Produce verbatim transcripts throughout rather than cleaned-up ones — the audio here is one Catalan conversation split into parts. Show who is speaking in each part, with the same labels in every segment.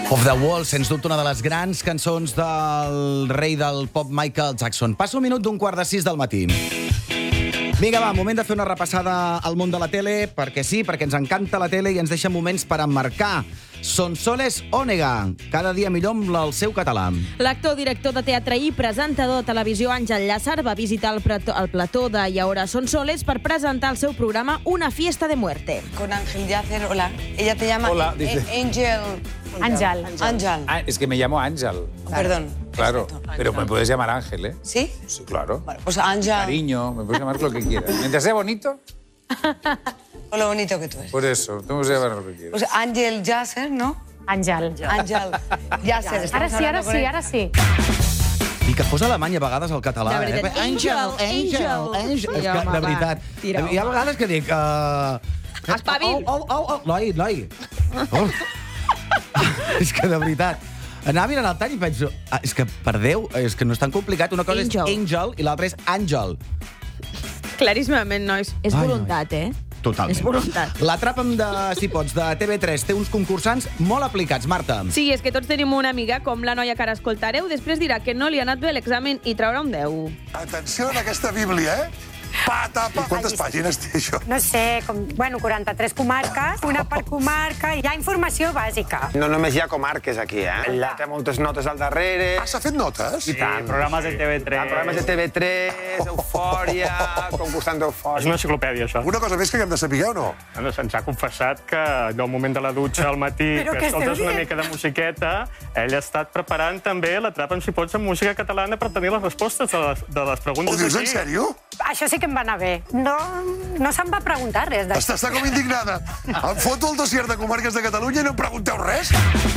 Speaker 1: Of the Wall, sens dubte una de les grans cançons del rei del pop Michael Jackson. Passa un minut d'un quart de sis del matí. Vinga, va, moment de fer una repassada al món de la tele, perquè sí, perquè ens encanta la tele i ens deixa moments per emmarcar. Sonsoles Onega, cada dia millor amb el seu català.
Speaker 2: L'actor, director de teatre i presentador de televisió Àngel Llàcer va visitar el, plató, el plató de Y ahora Sonsoles per presentar el seu programa Una fiesta de muerte.
Speaker 3: Con Ángel Llàcer, hola. Ella te llama
Speaker 4: Hola, dice.
Speaker 3: Angel.
Speaker 5: Ángel.
Speaker 3: Ángel.
Speaker 4: Ah, es que me llamo Ángel.
Speaker 3: Perdón.
Speaker 4: Claro,
Speaker 3: Perfecto.
Speaker 4: pero me puedes llamar Ángel, ¿eh?
Speaker 3: ¿Sí?
Speaker 4: Sí, claro.
Speaker 3: Bueno, pues Ángel.
Speaker 4: Cariño, me puedes llamar lo que quieras. Mientras sea bonito,
Speaker 3: O lo bonito que tú eres.
Speaker 4: por eso, tú me puedes llamar lo que quieras.
Speaker 3: Pues Ángel Llàcer, ¿no?
Speaker 5: Ángel.
Speaker 3: Ángel Llàcer.
Speaker 5: Ara
Speaker 3: estamos
Speaker 5: sí, ara
Speaker 3: hablando con
Speaker 5: sí,
Speaker 3: él.
Speaker 5: ara sí.
Speaker 1: I que fos alemany a vegades el català.
Speaker 2: De veritat.
Speaker 1: Eh? Angel, Angel,
Speaker 2: Angel.
Speaker 1: Angel. És
Speaker 2: Ja,
Speaker 1: que,
Speaker 2: home,
Speaker 1: de
Speaker 2: va,
Speaker 1: veritat.
Speaker 2: tira-ho.
Speaker 1: Hi ha vegades que dic... Uh...
Speaker 2: Espavil.
Speaker 1: Oh, oh, oh, oh. Noi, noi. Oh. És que, de veritat, anava mirant el tall i penso... Ah, és que, per Déu, és que no és tan complicat. Una cosa
Speaker 2: Angel.
Speaker 1: és Angel i l'altra és Àngel.
Speaker 2: Claríssimament, nois. És
Speaker 1: Ai,
Speaker 2: voluntat, eh?
Speaker 1: Totalment.
Speaker 2: És voluntat.
Speaker 1: L'Atrapa'm de, si pots, de T V tres té uns concursants molt aplicats, Marta.
Speaker 2: Sí, és que tots tenim una amiga, com la noia que ara escoltareu, després dirà que no li ha anat bé l'examen i traurà un deu.
Speaker 6: Atenció a aquesta Bíblia, eh? Pata, pa... Quantes pàgines té això?
Speaker 5: No sé, com, bueno, quaranta-tres comarques, una per comarca, hi ha informació bàsica.
Speaker 7: No només hi ha comarques aquí, eh? Ella té moltes notes al darrere.
Speaker 6: Ah, s'ha fet notes?
Speaker 7: I tant.
Speaker 8: Programes de T V tres.
Speaker 7: Hi ha programes de T V tres, Eufòria, concursant
Speaker 8: És
Speaker 7: d'Eufòria.
Speaker 8: una enciclopèdia, això.
Speaker 6: Una cosa més que haguem de saber, o no?
Speaker 8: Bueno, se'ns ha confessat que allò al moment de la dutxa al matí,
Speaker 5: Però
Speaker 8: que
Speaker 5: què esteu
Speaker 8: escoltes una
Speaker 5: dient?
Speaker 8: mica de musiqueta, ell ha estat preparant també l'Atrapa'm si pots en música catalana per tenir les respostes de les, de les preguntes
Speaker 6: Ho dius en
Speaker 8: aquí.
Speaker 6: sèrio?
Speaker 5: Això sí que em va anar bé. No, no se'm va preguntar res d'això.
Speaker 6: Està, està com indignada. Em foto el dossier de comarques de Catalunya i no em pregunteu res?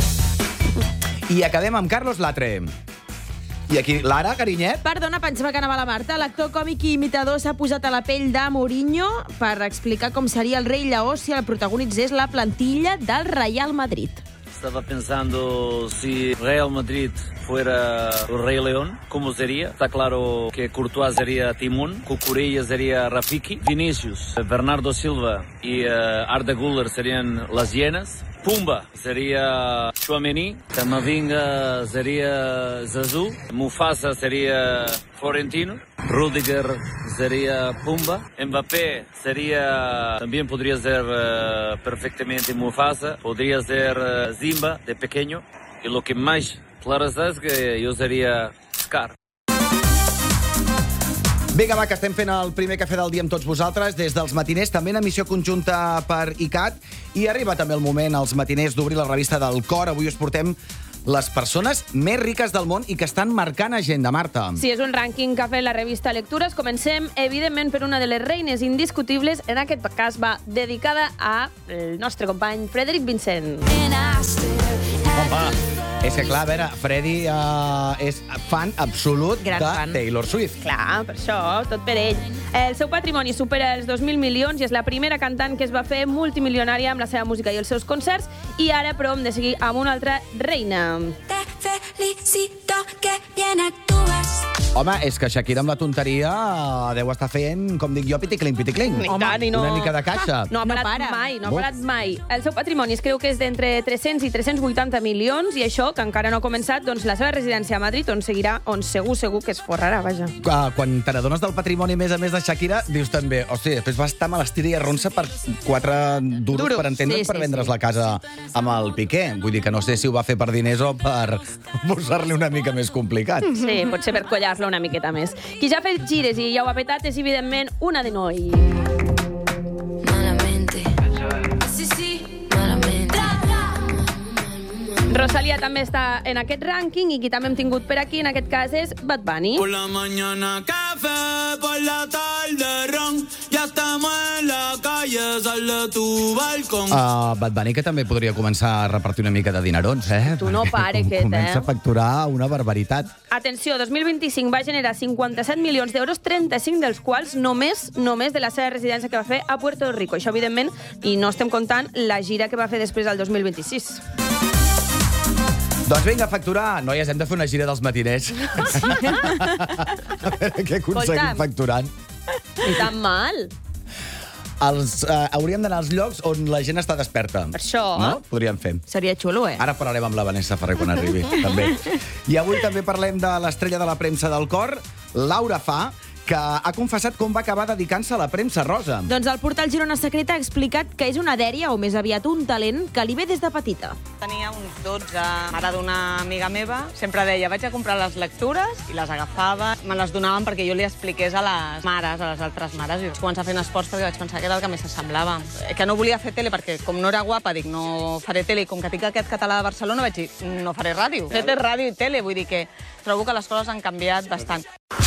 Speaker 1: I acabem amb Carlos Latre. I aquí, Lara, carinyet.
Speaker 2: Perdona, pensava que anava la Marta. L'actor còmic i imitador s'ha posat a la pell de Mourinho per explicar com seria el rei Lleó si el protagonitzés la plantilla del Real Madrid.
Speaker 9: Estaba pensando si Real Madrid fuera el Rey León, ¿cómo sería? Está claro que Courtois sería Timón, Cucurella sería Rafiki, Vinicius, Bernardo Silva y uh, Arda Güler serían las hienas, Pumba sería Tchouaméni, Camavinga sería Zazou, Mufasa sería Florentino, Rudiger sería Pumba, Mbappé sería, también podría ser uh, perfectamente Mufasa, podría ser uh, Zimba de pequeño, y lo que más claro está es que yo sería Scar.
Speaker 1: Vinga, va, que estem fent el primer cafè del dia amb tots vosaltres, des dels matiners, també en emissió conjunta per I C A T, i arriba també el moment, als matiners, d'obrir la revista del Cor. Avui us portem les persones més riques del món i que estan marcant agenda, Marta.
Speaker 2: Sí, és un rànquing que ha fet la revista Lectures. Comencem, evidentment, per una de les reines indiscutibles. En aquest cas va dedicada al nostre company Frederic Vincent.
Speaker 1: Home, és que, clar, a veure, Freddy uh, és fan absolut
Speaker 2: Gran
Speaker 1: de
Speaker 2: fan.
Speaker 1: Taylor Swift.
Speaker 2: Clar, per això, tot per ell. El seu patrimoni supera els dos mil milions i és la primera cantant que es va fer multimilionària amb la seva música i els seus concerts, i ara, però, hem de seguir amb una altra reina.
Speaker 10: Te felicito que bien actúas.
Speaker 1: Home, és que Shakira amb la tonteria uh, deu estar fent, com dic jo, piticling, piticling.
Speaker 2: I tant, i no...
Speaker 1: Una mica de caixa.
Speaker 2: No ha parat
Speaker 5: No para.
Speaker 2: mai, no ha
Speaker 1: Uf.
Speaker 2: parat mai. El seu patrimoni es creu que és d'entre tres-cents i tres-cents vuitanta milions, i això, que encara no ha començat, doncs la seva residència a Madrid, on seguirà, on segur, segur que es forrarà, vaja.
Speaker 1: Uh, quan te n'adones del patrimoni, a més a més de Shakira, dius també, hosti, després va estar mal estira i arronsa per quatre duros,
Speaker 2: Duros,
Speaker 1: per entendre's,
Speaker 2: sí,
Speaker 1: per
Speaker 2: sí,
Speaker 1: vendre's
Speaker 2: sí.
Speaker 1: la casa amb el Piqué. Vull dir que no sé si ho va fer per diners o per posar-li una mica més complicat.
Speaker 2: Sí, potser per collar-lo una miqueta més. Qui ja ha fet gires i ja ho ha petat és, evidentment, una de noi.
Speaker 10: Malamente. Sí, sí, malamente.
Speaker 2: Rosalía també està en aquest rànquing, i qui també hem tingut per aquí, en aquest cas, és Bad Bunny.
Speaker 11: Por la mañana café, por la tarde ron, ya estamos en la calle, sal de tu balcón.
Speaker 1: Uh, Bad Bunny, que també podria començar a repartir una mica de dinerons, eh?
Speaker 2: Tu no
Speaker 1: Perquè
Speaker 2: pare,
Speaker 1: com
Speaker 2: aquest,
Speaker 1: comença
Speaker 2: eh?
Speaker 1: a facturar una barbaritat.
Speaker 2: Atenció, dos mil vint-i-cinc va generar cinquanta-set milions d'euros, trenta-cinc dels quals només només de la seva residència que va fer a Puerto Rico. Això, evidentment, i no estem comptant la gira que va fer després del dos mil vint-i-sis.
Speaker 1: Doncs vinga, a facturar. Noies, hem de fer una gira dels matiners. A veure què aconseguim
Speaker 2: Escolta'm.
Speaker 1: facturant.
Speaker 2: Ni tan mal.
Speaker 1: Els, uh, hauríem d'anar als llocs on la gent està desperta.
Speaker 2: Per això.
Speaker 1: No? Podríem fer.
Speaker 2: Seria xulo, eh?
Speaker 1: Ara parlarem amb la Vanessa Ferrer quan arribi, també. I avui també parlem de l'estrella de la premsa del cor, Laura Fa, que ha confessat com va acabar dedicant-se a la premsa rosa.
Speaker 2: Doncs el portal Girona Secreta ha explicat que és una dèria, o més aviat un talent, que li ve des de petita.
Speaker 12: Tenia uns dotze, mare d'una amiga meva. Sempre deia, vaig a comprar les lectures i les agafava. Me les donaven perquè jo li expliqués a les mares, a les altres mares. I vaig començar fent esports perquè vaig pensar que era el que més s'assemblava. Que no volia fer tele perquè, com no era guapa, dic, no faré tele. I com que tinc aquest català de Barcelona, vaig dir, no faré ràdio. He fet ràdio i tele, vull dir que trobo que les coses han canviat bastant.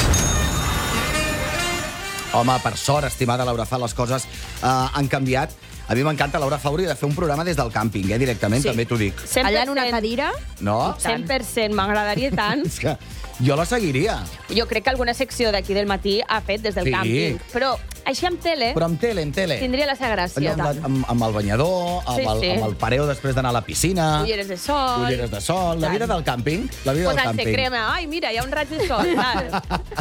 Speaker 1: Home, per sort, estimada Laura Fa, les coses uh, han canviat. A mi m'encanta, Laura Fa hauria de fer un programa des del càmping, eh, directament,
Speaker 2: Sí.
Speaker 1: també t'ho dic.
Speaker 2: cent per cent. Allà en una cadira?
Speaker 1: No?
Speaker 2: cent per cent, m'agradaria tant.
Speaker 1: És que jo la seguiria.
Speaker 2: Jo crec que alguna secció d'aquí del matí ha fet des del
Speaker 1: Sí.
Speaker 2: càmping. Però així amb tele...
Speaker 1: Però amb tele, amb tele.
Speaker 2: Tindria la seva gràcia.
Speaker 1: Allò amb, la, amb, amb el banyador, amb,
Speaker 2: Sí,
Speaker 1: el,
Speaker 2: sí.
Speaker 1: amb el pareo després d'anar a la piscina.
Speaker 2: Ulleres de sol.
Speaker 1: Ulleres de sol. La
Speaker 2: Tant.
Speaker 1: vida del càmping. La vida del
Speaker 2: Posant-se
Speaker 1: càmping.
Speaker 2: crema. Ai, mira, hi ha un raig de sol. Tal.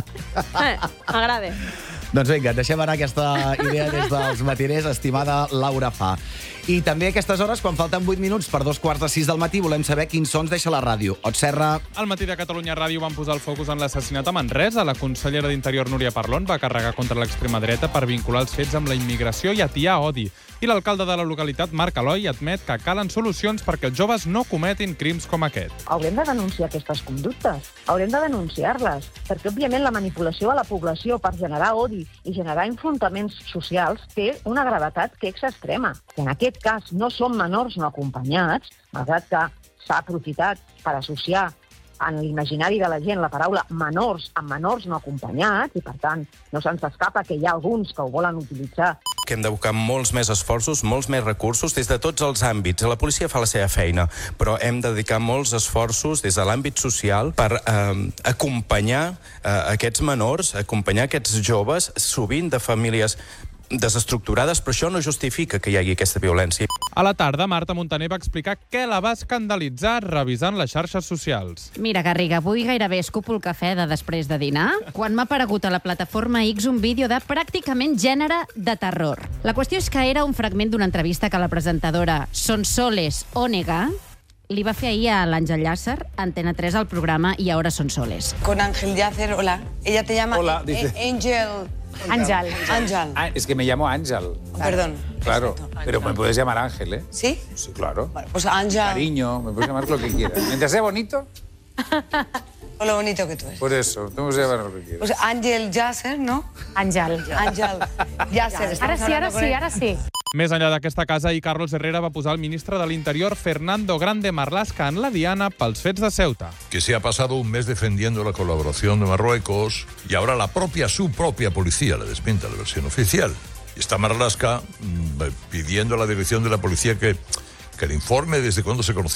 Speaker 2: Eh, M'agrada.
Speaker 1: Doncs vinga, deixem anar aquesta idea des dels matiners, estimada Laura Fa. I també a aquestes hores, quan falten vuit minuts per dos quarts de sis del matí, volem saber quins sons deixa la ràdio. Ot Serra.
Speaker 13: Al matí de Catalunya Ràdio van posar el focus en l'assassinat a Manresa. La consellera d'Interior, Núria Parlon, va carregar contra l'extrema dreta per vincular els fets amb la immigració i atiar odi. I l'alcalde de la localitat, Marc Aloi, admet que calen solucions perquè els joves no cometin crims com aquest.
Speaker 14: Haurem de denunciar aquestes conductes, haurem de denunciar-les, perquè, òbviament, la manipulació a la població per generar odi i generar enfrontaments socials té una gravetat que és extrema. I en aquest cas no són menors no acompanyats, malgrat que s'ha aprofitat per associar en l'imaginari de la gent la paraula menors amb menors no acompanyats, i per tant no se'ns escapa que hi ha alguns que ho volen utilitzar.
Speaker 15: Que hem d'abocar molts més esforços, molts més recursos des de tots els àmbits. La policia fa la seva feina, però hem de dedicar molts esforços des de l'àmbit social per eh, acompanyar eh, aquests menors, acompanyar aquests joves, sovint de famílies desestructurades, però això no justifica que hi hagi aquesta violència.
Speaker 13: A la tarda, Marta Montaner va explicar què la va escandalitzar revisant les xarxes socials.
Speaker 16: Mira, Garriga, avui gairebé escupo el cafè de després de dinar, quan m'ha aparegut a la plataforma X un vídeo de pràcticament gènere de terror. La qüestió és que era un fragment d'una entrevista que la presentadora Sonsoles Onega li va fer ahir a l'Àngel Llàcer, Antena tres, al programa I ahora son soles.
Speaker 3: Con Ángel Llàcer, hola. Ella te llama
Speaker 4: Hola,
Speaker 3: A-
Speaker 4: dice.
Speaker 3: Angel.
Speaker 12: Ángel.
Speaker 3: Ángel.
Speaker 4: Ah, es que me llamo Ángel.
Speaker 3: Perdón.
Speaker 4: Claro, pero me puedes llamar Ángel, ¿eh?
Speaker 3: ¿Sí?
Speaker 4: Sí, claro.
Speaker 3: Pues Ángel.
Speaker 4: Cariño, me puedes llamar lo que quieras. Mientras sea bonito,
Speaker 3: O lo bonito que tú eres.
Speaker 4: por eso, tú me puedes llamar lo que quieras.
Speaker 3: Pues Ángel Llàcer, ¿no?
Speaker 5: Ángel.
Speaker 3: Ángel Llàcer.
Speaker 5: Ara sí, ara sí, ara sí.
Speaker 13: Més enllà d'aquesta casa, i Carlos Herrera va posar el ministre de l'Interior, Fernando Grande Marlaska, en la diana pels fets de Ceuta.
Speaker 17: Que se ha pasado un mes defendiendo la colaboración de Marruecos y ahora la propia, su propia policía le desmienta la versión oficial. Y está Marlaska mmm, pidiendo a la dirección de la policía que, que le informe desde cuándo se conoció